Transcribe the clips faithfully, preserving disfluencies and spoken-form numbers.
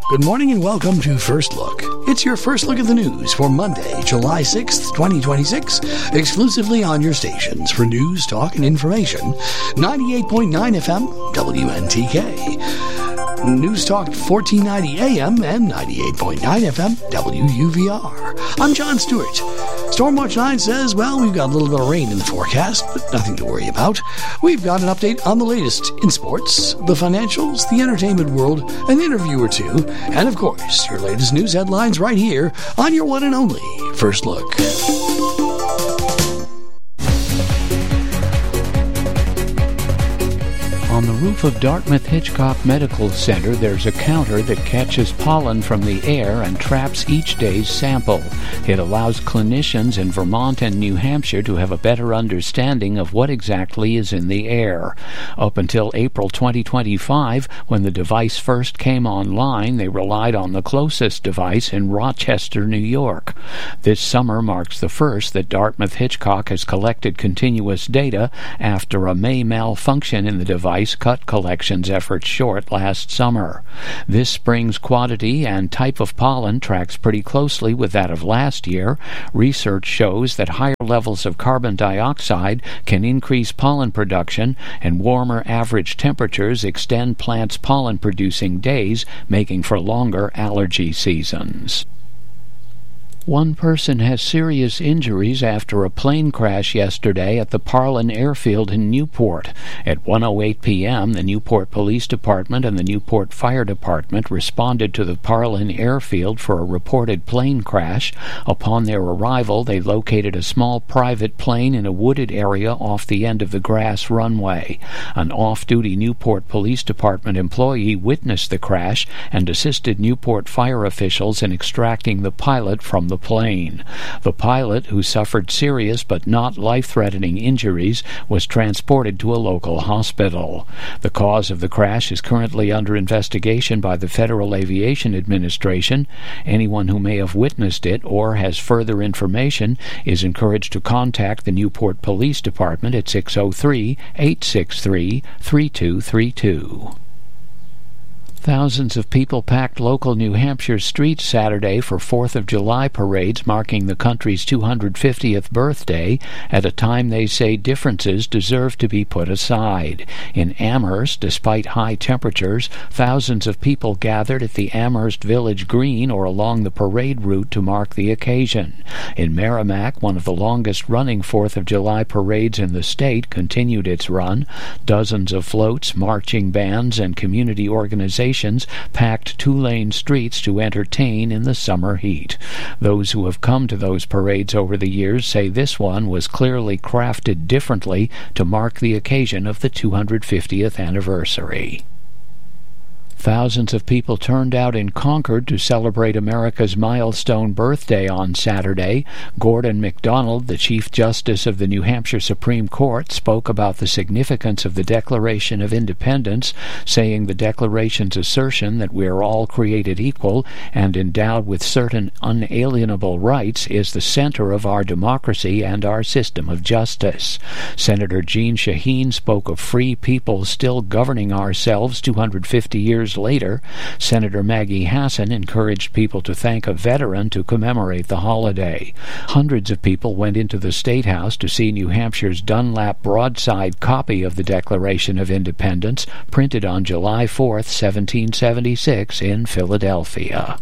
Good morning and welcome to First Look. It's your first look at the news for Monday, July sixth, twenty twenty-six, exclusively on your stations for news, talk, and information. ninety-eight point nine F M, W N T K. News Talk fourteen ninety A M and ninety-eight point nine F M, W U V R. I'm John Stewart. Stormwatch nine says, well, we've got a little bit of rain in the forecast, but nothing to worry about. We've got an update on the latest in sports, the financials, the entertainment world, an interview or two, and of course, your latest news headlines right here on your one and only First Look. On the roof of Dartmouth Hitchcock Medical Center, there's a counter that catches pollen from the air and traps each day's sample. It allows clinicians in Vermont and New Hampshire to have a better understanding of what exactly is in the air. Up until April twenty twenty-five, when the device first came online, they relied on the closest device in Rochester, New York. This summer marks the first that Dartmouth Hitchcock has collected continuous data after a May malfunction in the device cut collections efforts short last summer. This spring's quantity and type of pollen tracks pretty closely with that of last year. Research shows that higher levels of carbon dioxide can increase pollen production, and warmer average temperatures extend plants' pollen-producing days, making for longer allergy seasons. One person has serious injuries after a plane crash yesterday at the Parlin Airfield in Newport. At one oh eight p.m., the Newport Police Department and the Newport Fire Department responded to the Parlin Airfield for a reported plane crash. Upon their arrival, they located a small private plane in a wooded area off the end of the grass runway. An off-duty Newport Police Department employee witnessed the crash and assisted Newport fire officials in extracting the pilot from the The plane. The pilot, who suffered serious but not life-threatening injuries, was transported to a local hospital. The cause of the crash is currently under investigation by the Federal Aviation Administration. Anyone who may have witnessed it or has further information is encouraged to contact the Newport Police Department at six oh three, eight six three, three two three two. Thousands of people packed local New Hampshire streets Saturday for fourth of July parades marking the country's two hundred fiftieth birthday at a time they say differences deserve to be put aside. In Amherst, despite high temperatures, thousands of people gathered at the Amherst Village Green or along the parade route to mark the occasion. In Merrimack, one of the longest-running fourth of July parades in the state continued its run. Dozens of floats, marching bands, and community organizations packed two-lane streets to entertain in the summer heat. Those who have come to those parades over the years say this one was clearly crafted differently to mark the occasion of the two hundred fiftieth anniversary. Thousands of people turned out in Concord to celebrate America's milestone birthday on Saturday. Gordon MacDonald, the Chief Justice of the New Hampshire Supreme Court, spoke about the significance of the Declaration of Independence, saying the Declaration's assertion that we are all created equal and endowed with certain unalienable rights is the center of our democracy and our system of justice. Senator Jean Shaheen spoke of free people still governing ourselves two hundred fifty years later. Senator Maggie Hassan encouraged people to thank a veteran to commemorate the holiday. Hundreds of people went into the State House to see New Hampshire's Dunlap broadside copy of the Declaration of Independence, printed on July fourth, seventeen seventy-six, in Philadelphia.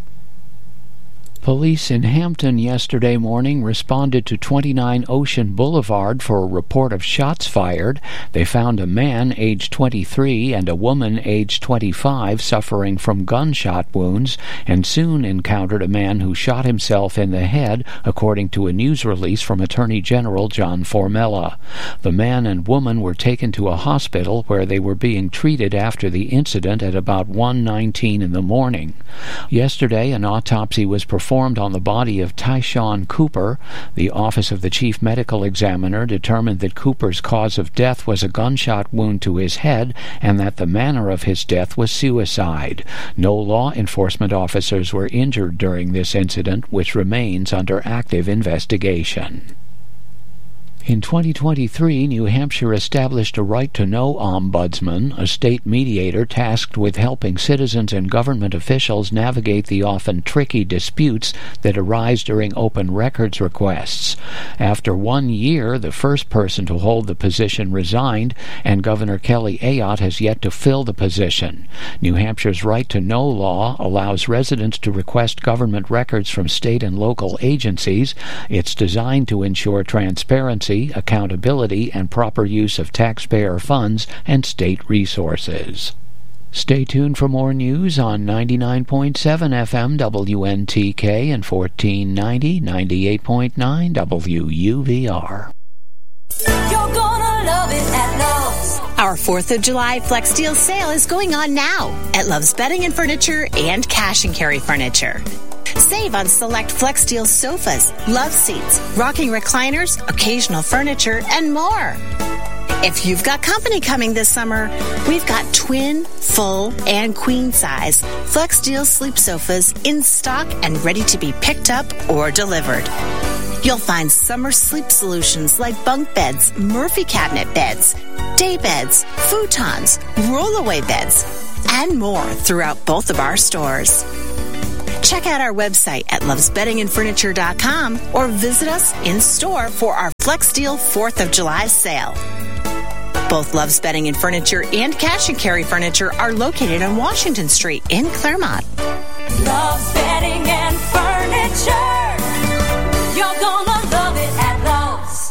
Police in Hampton yesterday morning responded to twenty-nine Ocean Boulevard for a report of shots fired. They found a man aged twenty-three and a woman aged twenty-five suffering from gunshot wounds, and soon encountered a man who shot himself in the head, according to a news release from Attorney General John Formella. The man and woman were taken to a hospital where they were being treated after the incident at about one nineteen in the morning. Yesterday, an autopsy was performed on the body of Tyshawn Cooper. The Office of the Chief Medical Examiner determined that Cooper's cause of death was a gunshot wound to his head and that the manner of his death was suicide. No law enforcement officers were injured during this incident, which remains under active investigation. In twenty twenty-three, New Hampshire established a right-to-know ombudsman, a state mediator tasked with helping citizens and government officials navigate the often tricky disputes that arise during open records requests. After one year, the first person to hold the position resigned, and Governor Kelly Ayotte has yet to fill the position. New Hampshire's right-to-know law allows residents to request government records from state and local agencies. It's designed to ensure transparency, accountability, and proper use of taxpayer funds and state resources. Stay tuned for more news on ninety-nine point seven F M W N T K and fourteen ninety, ninety-eight point nine W U V R. You're gonna love it at Love's. Our fourth of July Flex Deal sale is going on now at Love's Bedding and Furniture and Cash and Carry Furniture. Save on select Flex Deal sofas, love seats, rocking recliners, occasional furniture, and more. If you've got company coming this summer, we've got twin, full, and queen size Flex Deal sleep sofas in stock and ready to be picked up or delivered. You'll find summer sleep solutions like bunk beds, Murphy cabinet beds, day beds, futons, rollaway beds, and more throughout both of our stores. Check out our website at loves bedding and furniture dot com or visit us in store for our Flex Deal fourth of July sale. Both Love's Bedding and Furniture and Cash and Carry Furniture are located on Washington Street in Claremont. Love's Bedding and Furniture. You're gonna love it at Love's.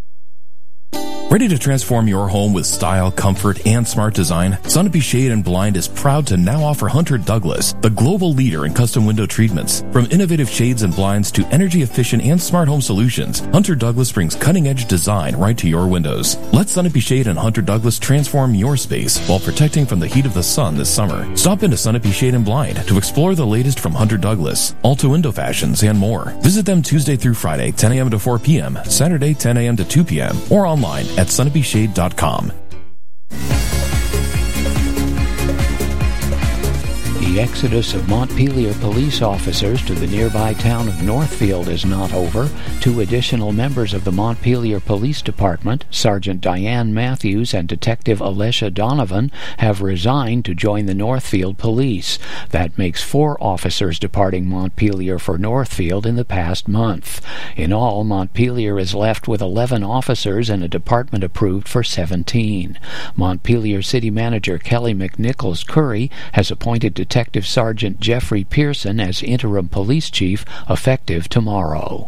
Ready to transform your home with style, comfort, and smart design? Sunapee Shade and Blind is proud to now offer Hunter Douglas, the global leader in custom window treatments. From innovative shades and blinds to energy-efficient and smart home solutions, Hunter Douglas brings cutting-edge design right to your windows. Let Sunapee Shade and Hunter Douglas transform your space while protecting from the heat of the sun this summer. Stop into Sunapee Shade and Blind to explore the latest from Hunter Douglas, Alta Window Fashions, and more. Visit them Tuesday through Friday, ten a.m. to four p.m., Saturday, ten a.m. to two p.m., or online at sunapee shade dot com. The exodus of Montpelier police officers to the nearby town of Northfield is not over. Two additional members of the Montpelier Police Department, Sergeant Diane Matthews and Detective Alessia Donovan, have resigned to join the Northfield Police. That makes four officers departing Montpelier for Northfield in the past month. In all, Montpelier is left with eleven officers and a department approved for seventeen. Montpelier City Manager Kelly McNichols Curry has appointed Detective Detective Sergeant Jeffrey Pearson as interim police chief effective tomorrow.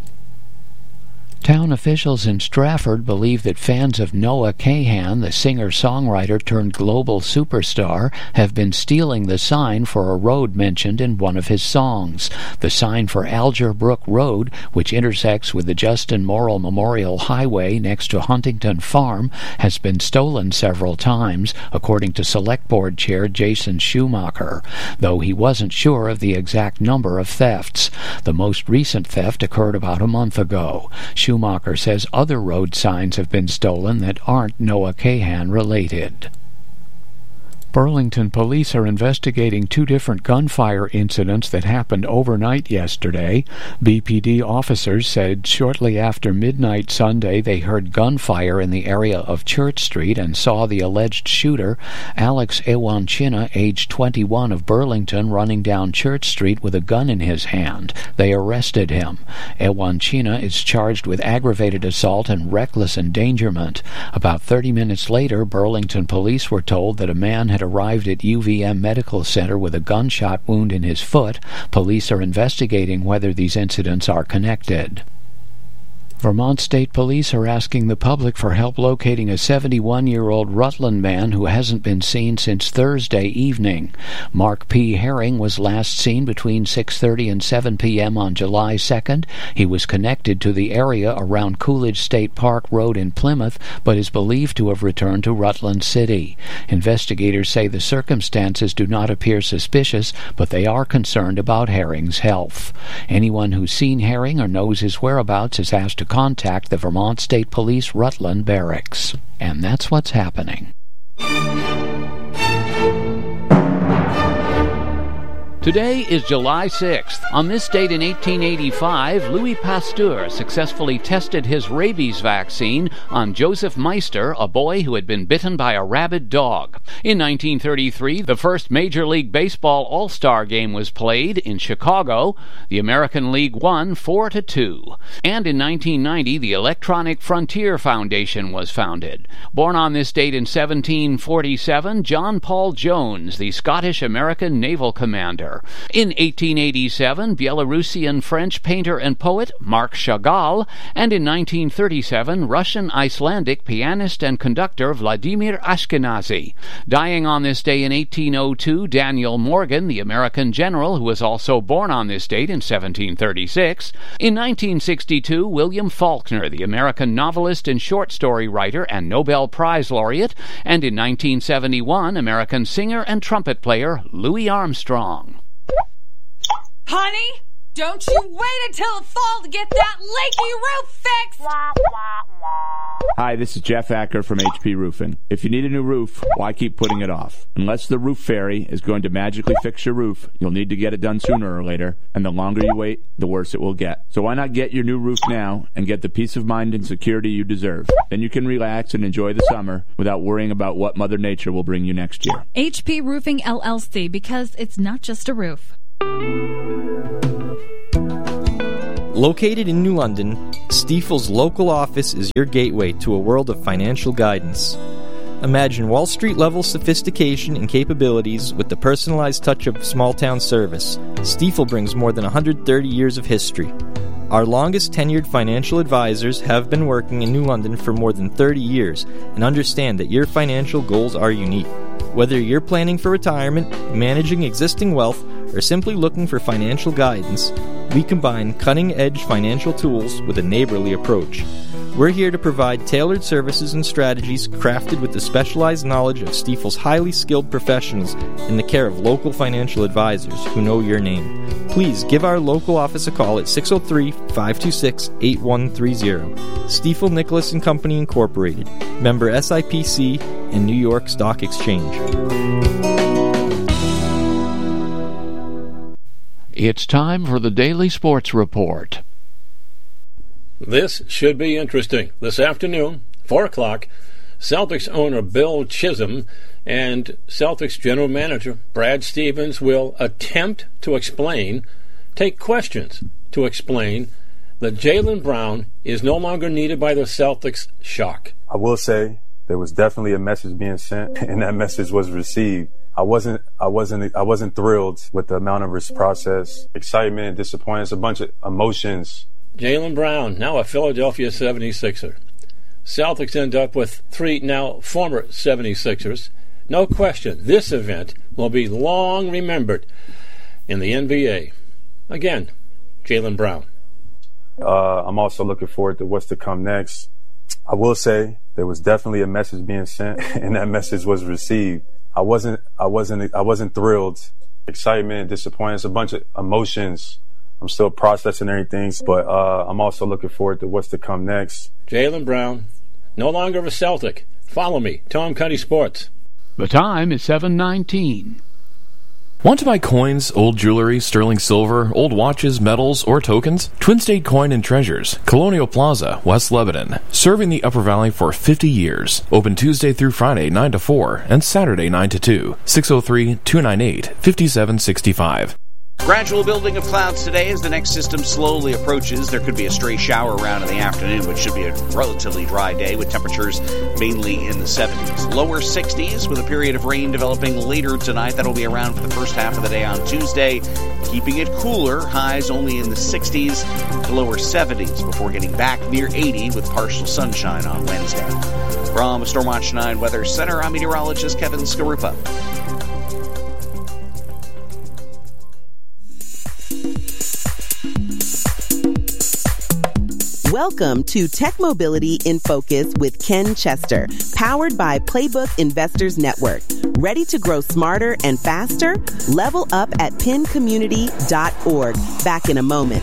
Town officials in Stratford believe that fans of Noah Kahan, the singer-songwriter turned global superstar, have been stealing the sign for a road mentioned in one of his songs. The sign for Alger Brook Road, which intersects with the Justin Morrill Memorial Highway next to Huntington Farm, has been stolen several times, according to Select Board Chair Jason Schumacher, though he wasn't sure of the exact number of thefts. The most recent theft occurred about a month ago. Schumacher says other road signs have been stolen that aren't Noah Kahan related. Burlington police are investigating two different gunfire incidents that happened overnight yesterday. B P D officers said shortly after midnight Sunday they heard gunfire in the area of Church Street and saw the alleged shooter, Alex Ewanchina, age twenty-one, of Burlington, running down Church Street with a gun in his hand. They arrested him. Ewanchina is charged with aggravated assault and reckless endangerment. About thirty minutes later, Burlington police were told that a man had arrived at U V M Medical Center with a gunshot wound in his foot. Police are investigating whether these incidents are connected. Vermont State Police are asking the public for help locating a seventy-one-year-old Rutland man who hasn't been seen since Thursday evening. Mark P. Herring was last seen between six thirty and seven p.m. on July second. He was connected to the area around Coolidge State Park Road in Plymouth, but is believed to have returned to Rutland City. Investigators say the circumstances do not appear suspicious, but they are concerned about Herring's health. Anyone who's seen Herring or knows his whereabouts is asked to contact the Vermont State Police Rutland Barracks. And that's what's happening. Today is July sixth. On this date in eighteen eighty-five, Louis Pasteur successfully tested his rabies vaccine on Joseph Meister, a boy who had been bitten by a rabid dog. In nineteen thirty-three, the first Major League Baseball All-Star game was played in Chicago. The American League won four to two. And in nineteen ninety, the Electronic Frontier Foundation was founded. Born on this date in seventeen forty-seven, John Paul Jones, the Scottish-American naval commander. In eighteen eighty-seven, Belarusian-French painter and poet Marc Chagall, and in nineteen thirty-seven, Russian-Icelandic pianist and conductor Vladimir Ashkenazy. Dying on this day in eighteen oh two, Daniel Morgan, the American general who was also born on this date in seventeen thirty-six. In nineteen sixty-two, William Faulkner, the American novelist and short story writer and Nobel Prize laureate. And in nineteen seventy-one, American singer and trumpet player Louis Armstrong. Honey, don't you wait until the fall to get that leaky roof fixed! Hi, this is Jeff Acker from H P Roofing. If you need a new roof, why keep putting it off? Unless the roof fairy is going to magically fix your roof, you'll need to get it done sooner or later, and the longer you wait, the worse it will get. So why not get your new roof now and get the peace of mind and security you deserve? Then you can relax and enjoy the summer without worrying about what Mother Nature will bring you next year. H P Roofing L L C, because it's not just a roof. Located in New London, Stifel's local office is your gateway to a world of financial guidance. Imagine Wall Street-level sophistication and capabilities with the personalized touch of small-town service. Stifel brings more than one hundred thirty years of history. Our longest-tenured financial advisors have been working in New London for more than thirty years and understand that your financial goals are unique. Whether you're planning for retirement, managing existing wealth, or simply looking for financial guidance, we combine cutting-edge financial tools with a neighborly approach. We're here to provide tailored services and strategies crafted with the specialized knowledge of Stifel's highly skilled professionals in the care of local financial advisors who know your name. Please give our local office a call at six oh three, five two six, eight one three zero. Stiefel Nicholas and Company Incorporated, member S I P C and New York Stock Exchange. It's time for the Daily Sports Report. This should be interesting. This afternoon, four o'clock, Celtics owner Bill Chisholm and Celtics general manager Brad Stevens will attempt to explain, take questions to explain, that Jaylen Brown is no longer needed by the Celtics. Shock. I will say there was definitely a message being sent, and that message was received. I wasn't, I wasn't, I wasn't thrilled with the amount of this process, excitement, disappointment, a bunch of emotions. Jaylen Brown, now a Philadelphia seventy-sixer. Celtics end up with three now former seventy-sixers. No question, this event will be long remembered in the N B A. Again, Jaylen Brown. Uh, I'm also looking forward to what's to come next. I will say there was definitely a message being sent, and that message was received. I wasn't, I wasn't, I wasn't thrilled. Excitement, disappointment, a bunch of emotions. I'm still processing everything, but uh, I'm also looking forward to what's to come next. Jaylen Brown, no longer a Celtic. Follow me, Tom Cuddy Sports. The time is seven nineteen. Want to buy coins, old jewelry, sterling silver, old watches, medals, or tokens? Twin State Coin and Treasures, Colonial Plaza, West Lebanon. Serving the Upper Valley for fifty years. Open Tuesday through Friday, nine to four, and Saturday, nine to two. six oh three, two nine eight, five seven six five. Gradual building of clouds today as the next system slowly approaches. There could be a stray shower around in the afternoon, which should be a relatively dry day with temperatures mainly in the seventies. Lower sixties with a period of rain developing later tonight. That'll be around for the first half of the day on Tuesday. Keeping it cooler, highs only in the sixties to lower seventies before getting back near eighty with partial sunshine on Wednesday. From Stormwatch nine Weather Center, I'm meteorologist Kevin Skarupa. Welcome to Tech Mobility in Focus with Ken Chester, powered by Playbook Investors Network. Ready to grow smarter and faster? Level up at pin community dot org. Back in a moment.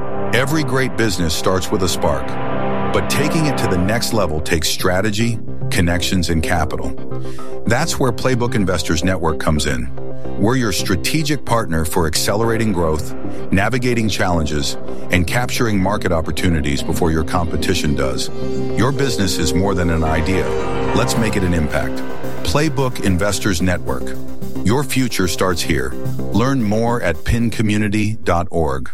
Every great business starts with a spark, but taking it to the next level takes strategy, connections, and capital. That's where Playbook Investors Network comes in. We're your strategic partner for accelerating growth, navigating challenges, and capturing market opportunities before your competition does. Your business is more than an idea. Let's make it an impact. Playbook Investors Network. Your future starts here. Learn more at pin community dot org.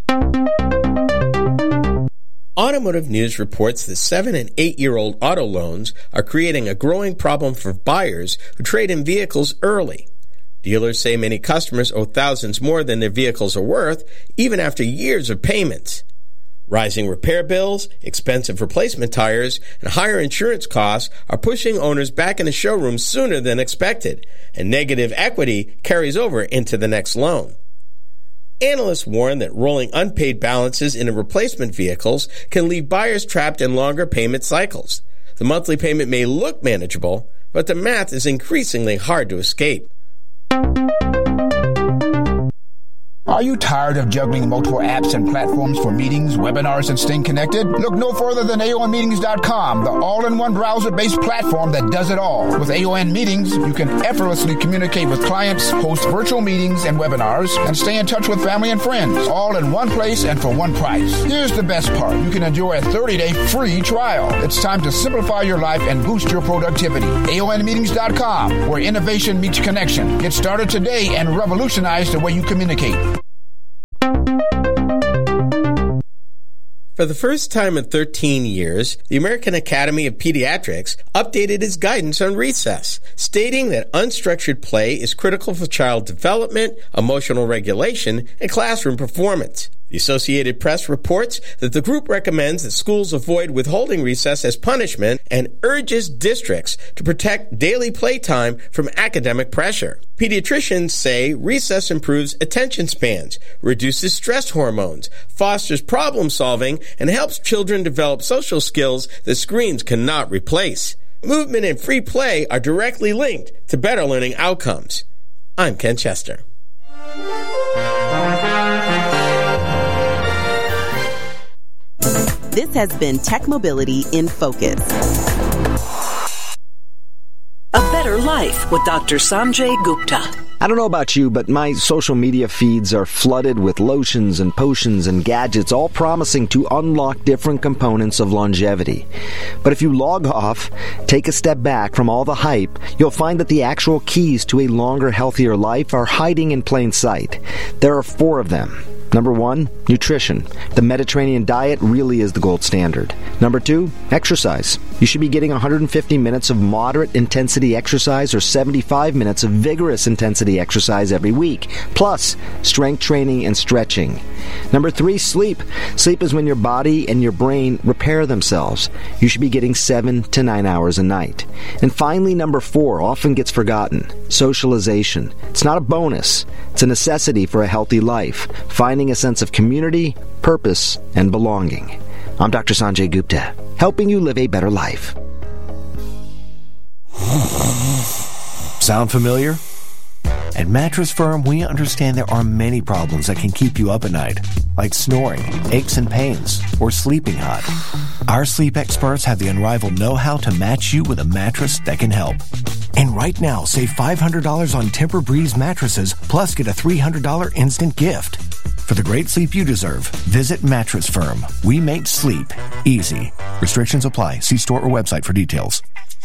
Automotive News reports that seven and eight-year-old auto loans are creating a growing problem for buyers who trade in vehicles early. Dealers say many customers owe thousands more than their vehicles are worth, even after years of payments. Rising repair bills, expensive replacement tires, and higher insurance costs are pushing owners back in the showroom sooner than expected, and negative equity carries over into the next loan. Analysts warn that rolling unpaid balances into replacement vehicles can leave buyers trapped in longer payment cycles. The monthly payment may look manageable, but the math is increasingly hard to escape. Are you tired of juggling multiple apps and platforms for meetings, webinars, and staying connected? Look no further than A O N meetings dot com, the all-in-one browser-based platform that does it all. With A O N Meetings, you can effortlessly communicate with clients, host virtual meetings and webinars, and stay in touch with family and friends, all in one place and for one price. Here's the best part. You can enjoy a thirty-day free trial. It's time to simplify your life and boost your productivity. A O N meetings dot com, where innovation meets connection. Get started today and revolutionize the way you communicate. For the first time in thirteen years, the American Academy of Pediatrics updated its guidance on recess, stating that unstructured play is critical for child development, emotional regulation, and classroom performance. The Associated Press reports that the group recommends that schools avoid withholding recess as punishment and urges districts to protect daily playtime from academic pressure. Pediatricians say recess improves attention spans, reduces stress hormones, fosters problem solving, and helps children develop social skills that screens cannot replace. Movement and free play are directly linked to better learning outcomes. I'm Ken Chester. This has been Tech Mobility in Focus. A Better Life with Doctor Sanjay Gupta. I don't know about you, but my social media feeds are flooded with lotions and potions and gadgets, all promising to unlock different components of longevity. But if you log off, take a step back from all the hype, you'll find that the actual keys to a longer, healthier life are hiding in plain sight. There are four of them. Number one, nutrition. The Mediterranean diet really is the gold standard. Number two, exercise. You should be getting one hundred fifty minutes of moderate intensity exercise or seventy-five minutes of vigorous intensity exercise every week, plus strength training and stretching. Number three, sleep. Sleep is when your body and your brain repair themselves. You should be getting seven to nine hours a night. And finally, number four, often gets forgotten, socialization. It's not a bonus. It's a necessity for a healthy life, finding a sense of community, purpose, and belonging. I'm Doctor Sanjay Gupta, helping you live a better life. Sound familiar? At Mattress Firm, we understand there are many problems that can keep you up at night, like snoring, aches and pains, or sleeping hot. Our sleep experts have the unrivaled know-how to match you with a mattress that can help. And right now, save five hundred dollars on Tempur-Breeze mattresses, plus get a three hundred dollars instant gift. For the great sleep you deserve, visit Mattress Firm. We make sleep easy. Restrictions apply. See store or website for details.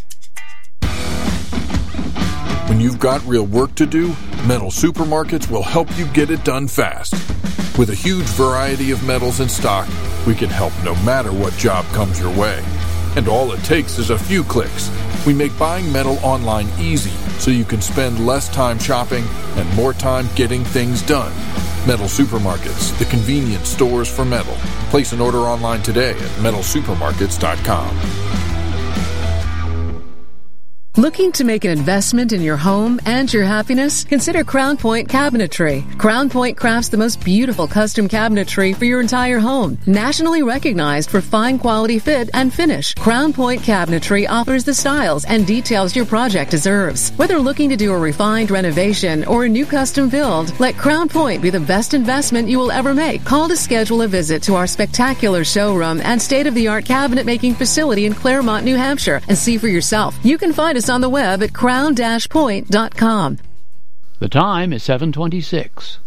When you've got real work to do, Metal Supermarkets will help you get it done fast. With a huge variety of metals in stock, we can help no matter what job comes your way. And all it takes is a few clicks. We make buying metal online easy so you can spend less time shopping and more time getting things done. Metal Supermarkets, the convenience stores for metal. Place an order online today at metal supermarkets dot com. Looking to make an investment in your home and your happiness? Consider Crown Point Cabinetry. Crown Point crafts the most beautiful custom cabinetry for your entire home. Nationally recognized for fine quality fit and finish, Crown Point Cabinetry offers the styles and details your project deserves. Whether looking to do a refined renovation or a new custom build, let Crown Point be the best investment you will ever make. Call to schedule a visit to our spectacular showroom and state-of-the-art cabinet making facility in Claremont, New Hampshire, and see for yourself. You can find us on the web at crown dash point dot com. The time is seven twenty-six.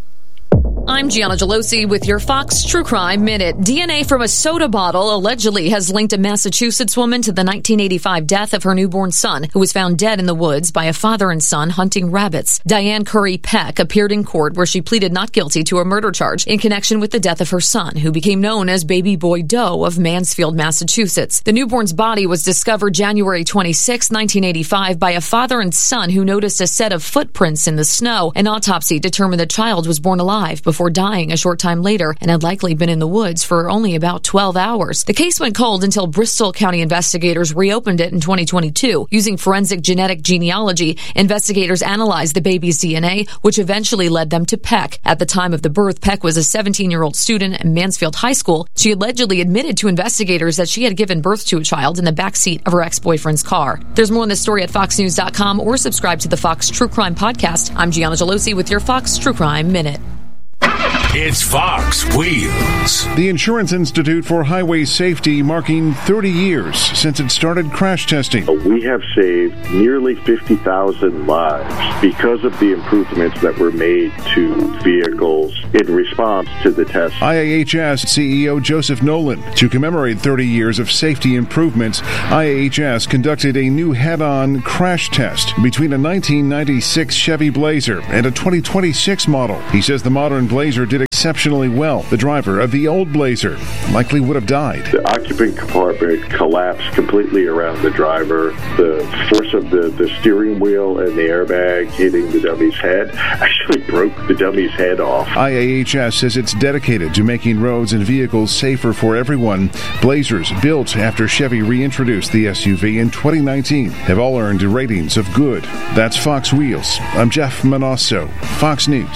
I'm Gianna Gelosi with your Fox True Crime Minute. D N A from a soda bottle allegedly has linked a Massachusetts woman to the nineteen eighty-five death of her newborn son, who was found dead in the woods by a father and son hunting rabbits. Diane Curry Peck appeared in court where she pleaded not guilty to a murder charge in connection with the death of her son, who became known as Baby Boy Doe of Mansfield, Massachusetts. The newborn's body was discovered January twenty-sixth, nineteen eighty-five by a father and son who noticed a set of footprints in the snow. An autopsy determined the child was born alive before Before dying a short time later and had likely been in the woods for only about twelve hours. The case went cold until Bristol County investigators reopened it in twenty twenty-two. Using forensic genetic genealogy, investigators analyzed the baby's D N A, which eventually led them to Peck. At the time of the birth, Peck was a seventeen-year-old student at Mansfield High School. She allegedly admitted to investigators that she had given birth to a child in the backseat of her ex-boyfriend's car. There's more on this story at fox news dot com or subscribe to the Fox True Crime Podcast. I'm Gianna Gelosi with your Fox True Crime Minute. It's Fox Wheels. The Insurance Institute for Highway Safety marking thirty years since it started crash testing. We have saved nearly fifty thousand lives because of the improvements that were made to vehicles in response to the test. I A H S C E O Joseph Nolan. To commemorate thirty years of safety improvements, I A H S conducted a new head-on crash test between a nineteen ninety-six Chevy Blazer and a twenty twenty-six model. He says the modern Blazer did exceptionally well. The driver of the old Blazer likely would have died. The occupant compartment collapsed completely around the driver. The force of the, the steering wheel and the airbag hitting the dummy's head actually broke the dummy's head off. I A H S says it's dedicated to making roads and vehicles safer for everyone. Blazers built after Chevy reintroduced the S U V in twenty nineteen have all earned ratings of good. That's Fox Wheels. I'm Jeff Manasso, Fox News.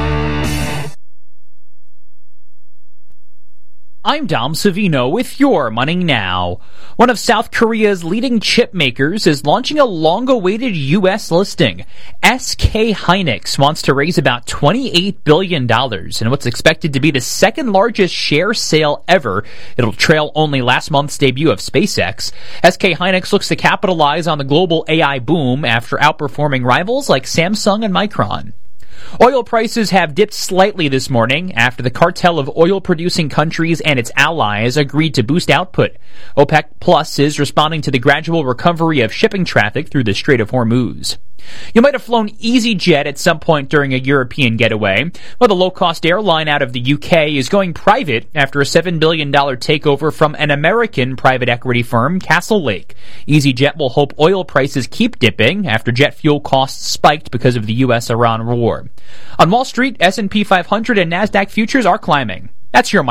I'm Dom Savino with your Money Now. One of South Korea's leading chip makers is launching a long-awaited U S listing. S K Hynix wants to raise about twenty-eight billion dollars in what's expected to be the second largest share sale ever. It'll trail only last month's debut of SpaceX. S K Hynix looks to capitalize on the global A I boom after outperforming rivals like Samsung and Micron. Oil prices have dipped slightly this morning after the cartel of oil-producing countries and its allies agreed to boost output. OPEC Plus is responding to the gradual recovery of shipping traffic through the Strait of Hormuz. You might have flown EasyJet at some point during a European getaway. Well, the low-cost airline out of the U K is going private after a seven billion dollars takeover from an American private equity firm, Castlelake. EasyJet will hope oil prices keep dipping after jet fuel costs spiked because of the U S Iran war. On Wall Street, S and P five hundred and NASDAQ futures are climbing. That's your money.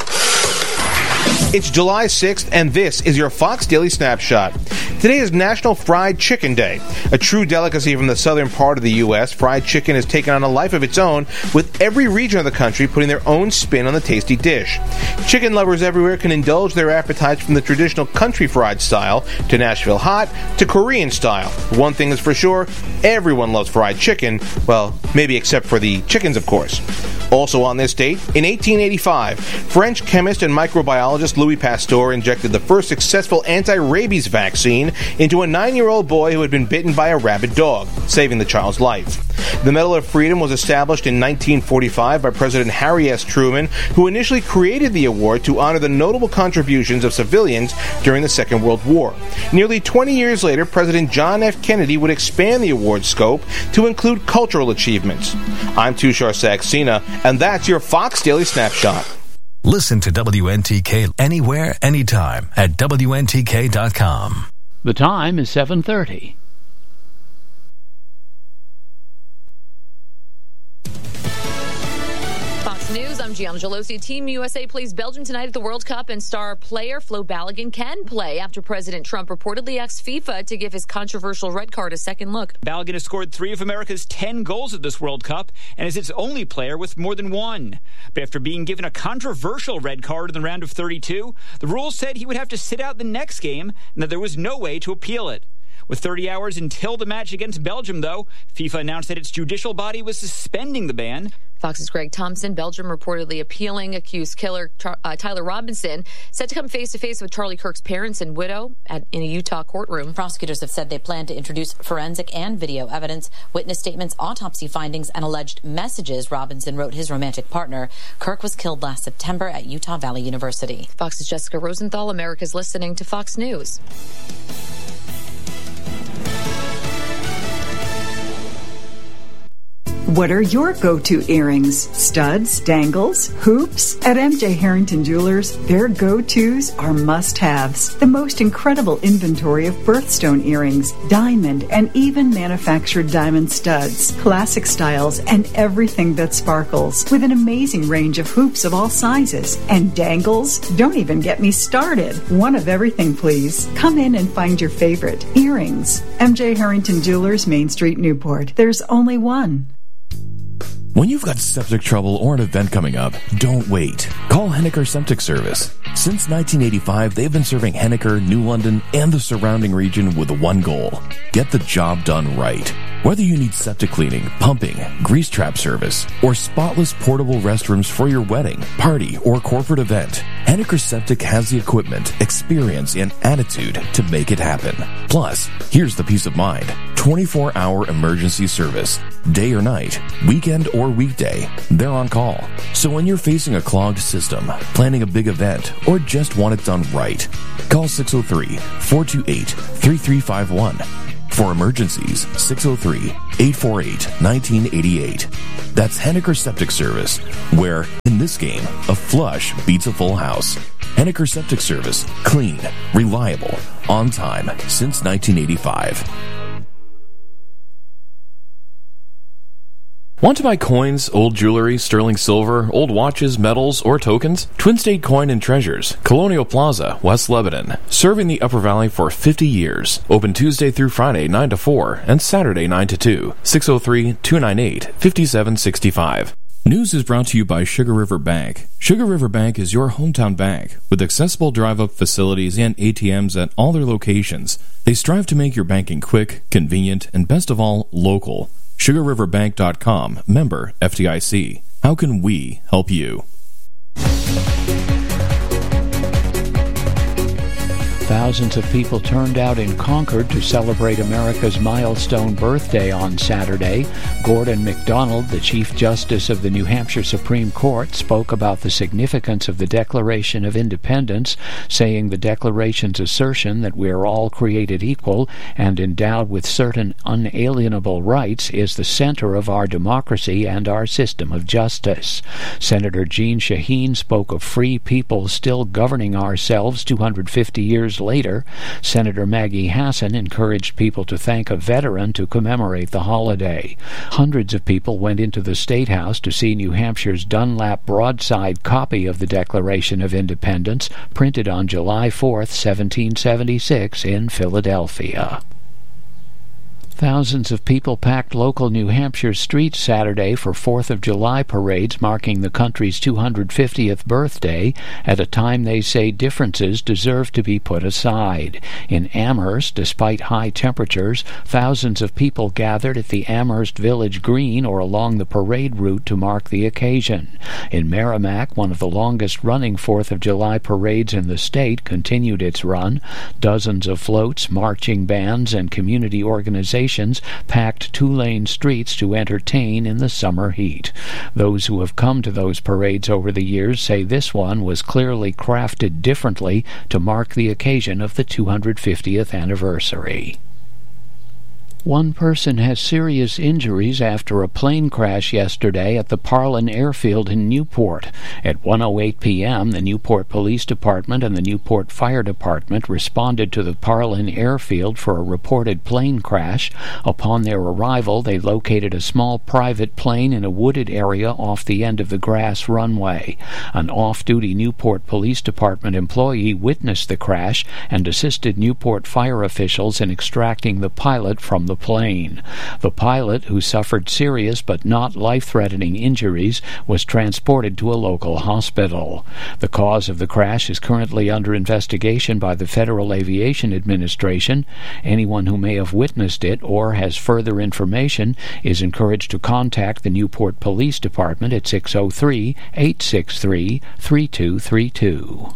It's July sixth, and this is your Fox Daily Snapshot. Today is National Fried Chicken Day. A true delicacy from the southern part of the U S, fried chicken has taken on a life of its own, with every region of the country putting their own spin on the tasty dish. Chicken lovers everywhere can indulge their appetites from the traditional country fried style to Nashville hot to Korean style. One thing is for sure, everyone loves fried chicken. Well, maybe except for the chickens, of course. Also on this date, in eighteen eighty-five, French chemist and microbiologist Louis Pasteur injected the first successful anti-rabies vaccine into a nine-year-old boy who had been bitten by a rabid dog, saving the child's life. The Medal of Freedom was established in nineteen forty-five by President Harry S. Truman, who initially created the award to honor the notable contributions of civilians during the Second World War. Nearly twenty years later, President John F. Kennedy would expand the award scope to include cultural achievements. I'm Tushar Saxena, and that's your Fox Daily Snapshot. Listen to W N T K anywhere, anytime at W N T K dot com. The time is seven thirty. Fox News, I'm Gianna Gelosi. Team U S A plays Belgium tonight at the World Cup, and star player Flo Balogun can play after President Trump reportedly asked FIFA to give his controversial red card a second look. Balogun has scored three of America's ten goals at this World Cup and is its only player with more than one. But after being given a controversial red card in the round of thirty-two, the rules said he would have to sit out the next game and that there was no way to appeal it. With thirty hours until the match against Belgium, though, FIFA announced that its judicial body was suspending the ban. Fox's Greg Thompson. Belgium reportedly appealing accused killer uh, Tyler Robinson, set to come face-to-face with Charlie Kirk's parents and widow at, in a Utah courtroom. Prosecutors have said they plan to introduce forensic and video evidence, witness statements, autopsy findings, and alleged messages Robinson wrote his romantic partner. Kirk was killed last September at Utah Valley University. Fox's Jessica Rosenthal. America's listening to Fox News. What are your go-to earrings? Studs, dangles, hoops? At M J Harrington Jewelers, their go-tos are must-haves. The most incredible inventory of birthstone earrings, diamond, and even manufactured diamond studs, classic styles, and everything that sparkles. With an amazing range of hoops of all sizes. And dangles? Don't even get me started. One of everything, please. Come in and find your favorite. Earrings. M J Harrington Jewelers, Main Street, Newport. There's only one. When you've got septic trouble or an event coming up, don't wait. Call Henniker Septic Service. Since nineteen eighty-five, they've been serving Henniker, New London, and the surrounding region with one goal: get the job done right. Whether you need septic cleaning, pumping, grease trap service, or spotless portable restrooms for your wedding, party, or corporate event, Henniker Septic has the equipment, experience, and attitude to make it happen. Plus, here's the peace of mind: twenty-four hour emergency service. Day or night, weekend or weekday, they're on call. So when you're facing a clogged system, planning a big event, or just want it done right, call six oh three, four two eight, three three five one. For emergencies, six oh three, eight four eight, one nine eight eight. That's Henniker Septic Service, where, in this game, a flush beats a full house. Henniker Septic Service. Clean, reliable, on time, since nineteen eighty-five. Want to buy coins, old jewelry, sterling silver, old watches, medals, or tokens? Twin State Coin and Treasures, Colonial Plaza, West Lebanon. Serving the Upper Valley for fifty years. Open Tuesday through Friday, nine to four, and Saturday, nine to two. six oh three, two nine eight, five seven six five. News is brought to you by Sugar River Bank. Sugar River Bank is your hometown bank, with accessible drive-up facilities and A T Ms at all their locations. They strive to make your banking quick, convenient, and best of all, local. sugar river bank dot com, member F D I C. How can we help you? Thousands of people turned out in Concord to celebrate America's milestone birthday on Saturday. Gordon MacDonald, the Chief Justice of the New Hampshire Supreme Court, spoke about the significance of the Declaration of Independence, saying the Declaration's assertion that we are all created equal and endowed with certain unalienable rights is the center of our democracy and our system of justice. Senator Jeanne Shaheen spoke of free people still governing ourselves two hundred fifty years later. Senator Maggie Hassan encouraged people to thank a veteran to commemorate the holiday. Hundreds of people went into the State House to see New Hampshire's Dunlap broadside copy of the Declaration of Independence, printed on July fourth, seventeen seventy-six, in Philadelphia. Thousands of people packed local New Hampshire streets Saturday for fourth of July parades marking the country's two hundred fiftieth birthday at a time they say differences deserve to be put aside. In Amherst, despite high temperatures, thousands of people gathered at the Amherst Village Green or along the parade route to mark the occasion. In Merrimack, one of the longest-running fourth of July parades in the state continued its run. Dozens of floats, marching bands, and community organizations packed two-lane streets to entertain in the summer heat. Those who have come to those parades over the years say this one was clearly crafted differently to mark the occasion of the two hundred fiftieth anniversary. One person has serious injuries after a plane crash yesterday at the Parlin Airfield in Newport. At one oh eight p.m., the Newport Police Department and the Newport Fire Department responded to the Parlin Airfield for a reported plane crash. Upon their arrival, they located a small private plane in a wooded area off the end of the grass runway. An off-duty Newport Police Department employee witnessed the crash and assisted Newport fire officials in extracting the pilot from the plane. The pilot, who suffered serious but not life-threatening injuries, was transported to a local hospital. The cause of the crash is currently under investigation by the Federal Aviation Administration. Anyone who may have witnessed it or has further information is encouraged to contact the Newport Police Department at six oh three, eight six three, three two three two.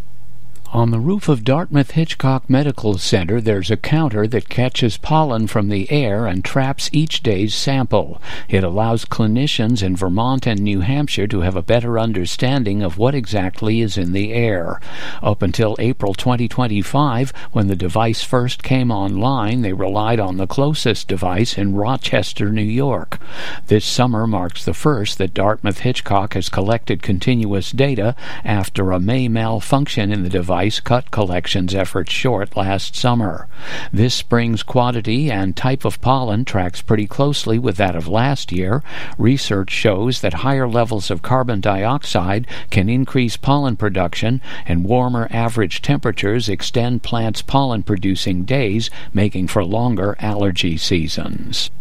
On the roof of Dartmouth Hitchcock Medical Center, there's a counter that catches pollen from the air and traps each day's sample. It allows clinicians in Vermont and New Hampshire to have a better understanding of what exactly is in the air. Up until April twenty twenty-five, when the device first came online, they relied on the closest device in Rochester, New York. This summer marks the first that Dartmouth Hitchcock has collected continuous data after a May malfunction in the device cut collections efforts short last summer. This spring's quantity and type of pollen tracks pretty closely with that of last year. Research shows that higher levels of carbon dioxide can increase pollen production, and warmer average temperatures extend plants' pollen-producing days, making for longer allergy seasons.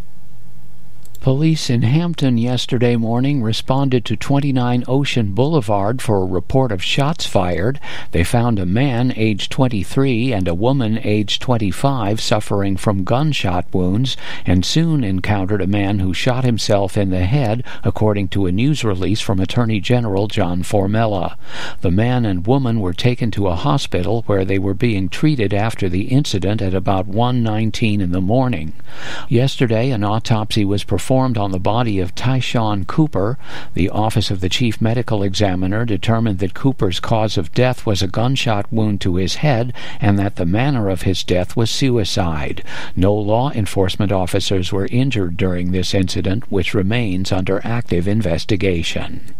Police in Hampton yesterday morning responded to twenty-nine Ocean Boulevard for a report of shots fired. They found a man aged twenty-three and a woman aged twenty-five suffering from gunshot wounds, and soon encountered a man who shot himself in the head, according to a news release from Attorney General John Formella. The man and woman were taken to a hospital where they were being treated after the incident at about one nineteen in the morning. Yesterday, an autopsy was performed on the body of Tyshawn Cooper. The Office of the Chief Medical Examiner determined that Cooper's cause of death was a gunshot wound to his head and that the manner of his death was suicide. No law enforcement officers were injured during this incident, which remains under active investigation.